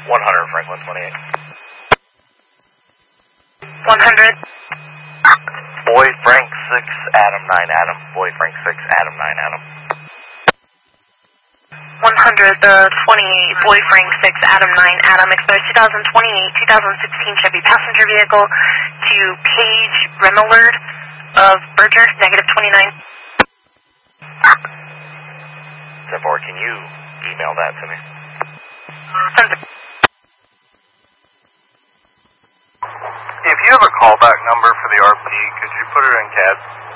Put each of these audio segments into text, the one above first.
100 Franklin 28. 100. Boy Frank 6 Adam 9 Adam. Boy Frank 6 Adam 9 Adam. 100, the 28, Boy Frank 6 Adam 9 Adam, exposed 2016 Chevy passenger vehicle to Paige Remillard of Berger, negative 29. 10-4, can you email that to me? If you have a callback number for the RP, could you put it in CAD?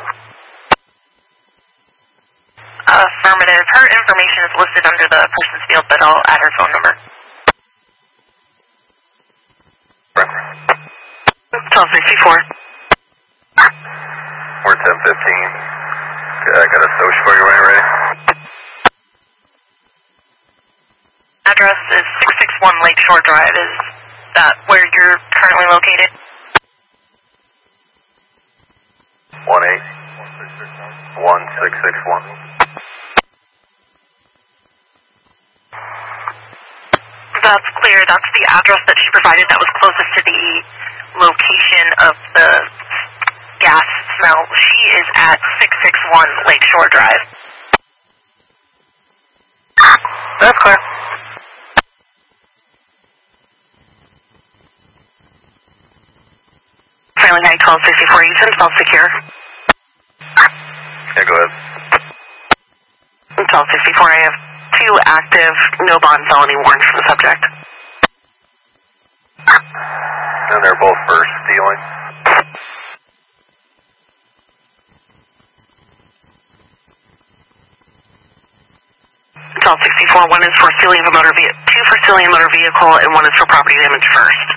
Affirmative. Her information is listed under the person's field, but I'll add her phone number. 1264. We're 1015. Okay, I got a social for you when you're ready. Address is 661 Lakeshore Drive. Is that where you're currently located? 1661. That's clear. That's the address that she provided that was closest to the location of the gas smell. She is at 661 Lakeshore Drive. That's clear. Trailing Night 1264, you 10-12 secure. Yeah, go ahead. 1264, I have 2 active, no bond felony warrants for the subject. And they're both for stealing. 1264, 1 is for stealing of a motor vehicle, 2 for stealing a motor vehicle, and 1 is for property damage first.